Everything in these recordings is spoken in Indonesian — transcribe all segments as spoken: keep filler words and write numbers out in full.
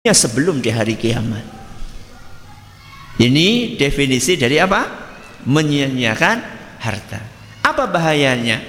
sebelum di hari kiamat. Ini definisi dari apa? Menyia-nyiakan harta. Apa bahayanya?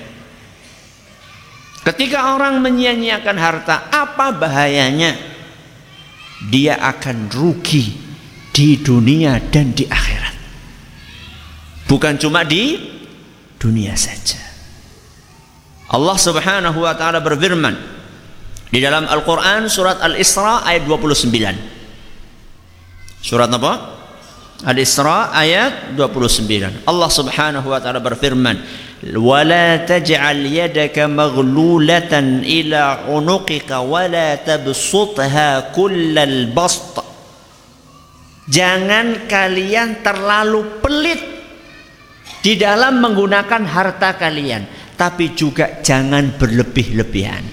Ketika orang menyia-nyiakan harta, apa bahayanya? Dia akan rugi di dunia dan di akhirat. Bukan cuma di dunia saja. Allah Subhanahu wa taala berfirman di dalam Al-Qur'an surat Al-Isra ayat dua puluh sembilan. Surat apa? Al-Isra ayat dua puluh sembilan. Allah Subhanahu wa taala berfirman, "Wa la taj'al yadaka maghlulatan ila 'unuqika wa la tabsutha kullal bast." Jangan kalian terlalu pelit di dalam menggunakan harta kalian, tapi juga jangan berlebih-lebihan.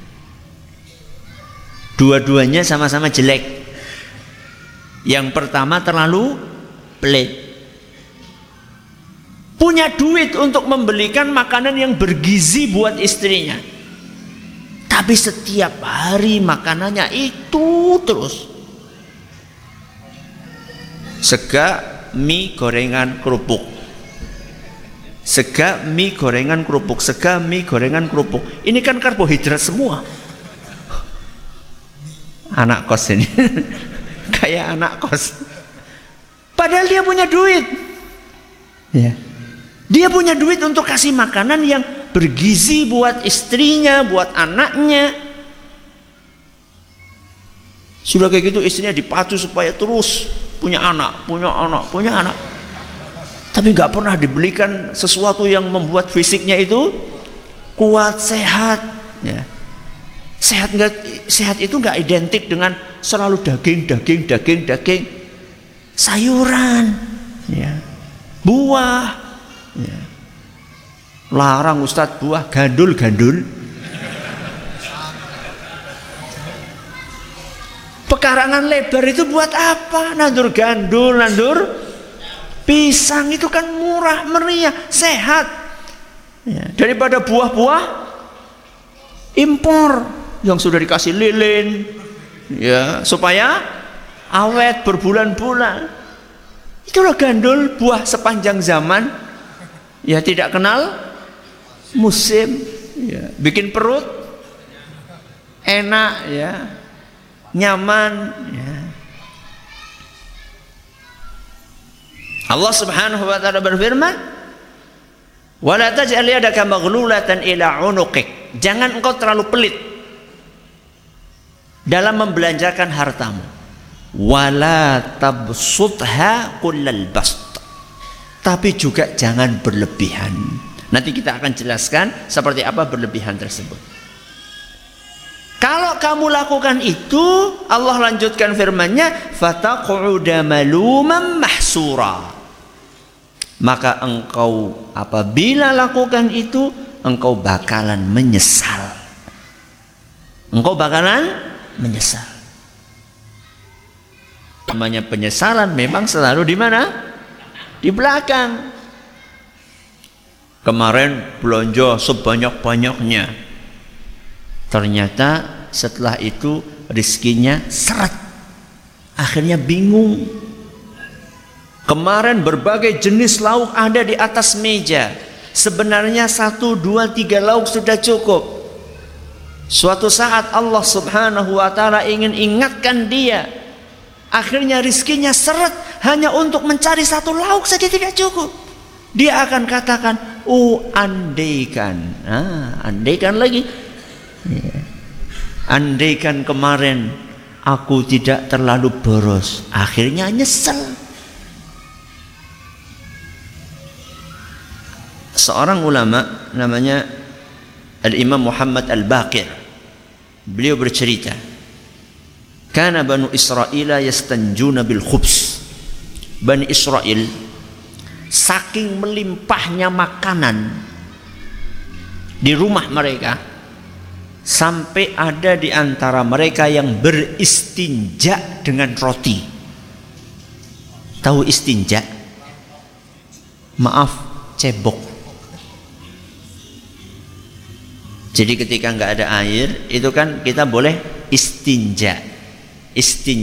Dua-duanya sama-sama jelek. Yang pertama terlalu pelit. Punya duit untuk membelikan makanan yang bergizi buat istrinya, tapi setiap hari makanannya itu terus. Sega, mie, gorengan, kerupuk. Sega, mie, gorengan, kerupuk. Sega, mie, gorengan, kerupuk. Ini kan karbohidrat semua. Anak kos ini kayak anak kos. Padahal dia punya duit. Ya. Dia punya duit untuk kasih makanan yang bergizi buat istrinya, buat anaknya. Sudah kayak gitu istrinya dipacu supaya terus punya anak, punya anak, punya anak. Tapi nggak pernah dibelikan sesuatu yang membuat fisiknya itu kuat, sehat. Ya. Sehat nggak? Sehat itu nggak identik dengan selalu daging, daging, daging, daging. Sayuran, ya. Buah. Ya. Larang Ustadz buah, gandul, gandul. Pekarangan lebar itu buat apa? Nandur gandul, nandur pisang, itu kan murah meriah, sehat. Ya. Daripada buah-buah impor yang sudah dikasih lilin, ya, supaya awet berbulan-bulan. Itulah gandul, buah sepanjang zaman, ya, tidak kenal musim, ya, bikin perut enak, ya, nyaman, ya. Allah Subhanahu wa taala berfirman, "Wa la taj'al yadaka maghlulatan ila 'unuqik." Jangan engkau terlalu pelit dalam membelanjakan hartamu. Wala tabsutha kullal bast. Tapi juga jangan berlebihan. Nanti kita akan jelaskan seperti apa berlebihan tersebut. Kalau kamu lakukan itu, Allah lanjutkan firman-Nya, fataq'uda maluman mahsura. Maka engkau apabila lakukan itu, engkau bakalan menyesal. Engkau bakalan menyesal. Namanya penyesalan memang selalu di mana? Di belakang. Kemarin belanja sebanyak-banyaknya. Ternyata setelah itu rezekinya seret. Akhirnya bingung. Kemarin berbagai jenis lauk ada di atas meja. Sebenarnya satu, dua, tiga lauk sudah cukup. Suatu saat Allah Subhanahu wa taala ingin ingatkan dia. Akhirnya rizkinya seret, hanya untuk mencari satu lauk saja tidak cukup. Dia akan katakan, "Oh, andaikan." Ah, andaikan lagi. Ya. Andaikan kemarin aku tidak terlalu boros. Akhirnya nyesel. Seorang ulama namanya Al-Imam Muhammad Al-Baqir, beliau bercerita, kana Banu Israel yastanjuna bil khubs. Bani Israel saking melimpahnya makanan di rumah mereka, sampai ada di antara mereka yang beristinja dengan roti. Tahu istinja? Maaf, cebok. Jadi ketika nggak ada air, itu kan kita boleh istinja. Istinja